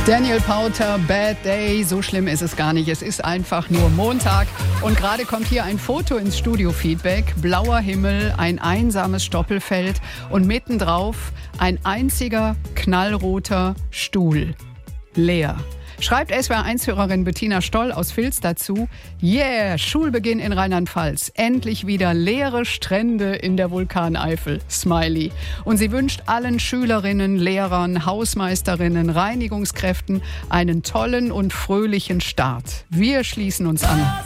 Daniel Powter, Bad Day. So schlimm ist es gar nicht. Es ist einfach nur Montag. Und gerade kommt hier ein Foto ins Studio-Feedback. Blauer Himmel, ein einsames Stoppelfeld und mittendrauf ein einziger knallroter Stuhl. Leer. Schreibt SWR1-Hörerin Bettina Stoll aus Vils dazu: Yeah, Schulbeginn in Rheinland-Pfalz. Endlich wieder leere Strände in der Vulkaneifel. Smiley. Und sie wünscht allen Schülerinnen, Lehrern, Hausmeisterinnen, Reinigungskräften einen tollen und fröhlichen Start. Wir schließen uns an.